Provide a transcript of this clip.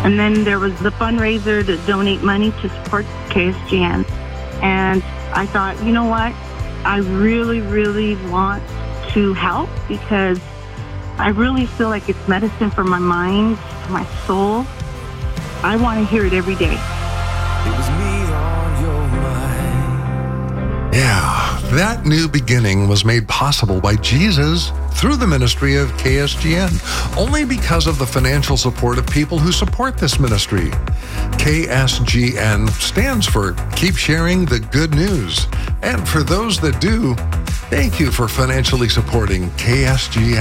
And then there was the fundraiser to donate money to support KSGN. And I thought, you know what? I really, really want to help because I really feel like it's medicine for my mind, for my soul. I want to hear it every day. It was me on your mind. Yeah, that new beginning was made possible by Jesus through the ministry of KSGN, only because of the financial support of people who support this ministry. KSGN stands for Keep Sharing the Good News. And for those that do, thank you for financially supporting KSGN.